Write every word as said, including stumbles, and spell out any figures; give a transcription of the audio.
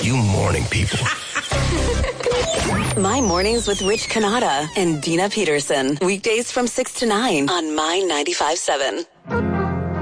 You morning people. My Mornings with Rich Canada and Dina Peterson. Weekdays from six to nine on My ninety-five point seven.